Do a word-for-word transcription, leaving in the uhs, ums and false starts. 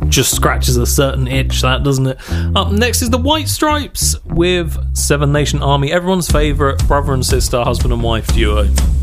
just scratches a certain itch, that, doesn't it? Up next is the White Stripes with Seven Nation Army, everyone's favourite brother and sister, husband and wife duo.